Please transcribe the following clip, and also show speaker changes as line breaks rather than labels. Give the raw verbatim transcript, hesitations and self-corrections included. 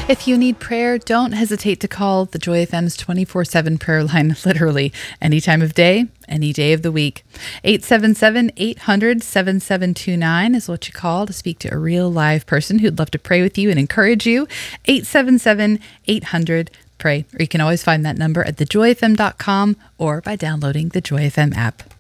If you need prayer, don't hesitate to call the Joy F M's twenty-four seven prayer line, literally any time of day, any day of the week. eight seven seven, eight hundred, seven seven two nine is what you call to speak to a real live person who'd love to pray with you and encourage you. eight seven seven, eight hundred, pray. Or you can always find that number at the joy f m dot com or by downloading the Joy F M app.